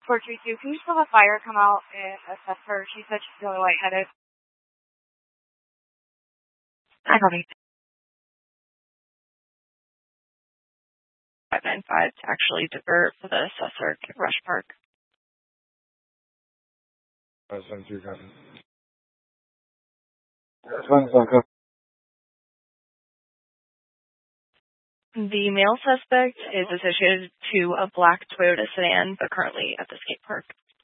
432, can you still have fire come out and assess her? She said she's feeling lightheaded. I copy. 595 to actually divert for the assessor to Rush Park. 572 copy. That's fine, copy. The male suspect is associated to a black Toyota sedan, but currently at the skate park.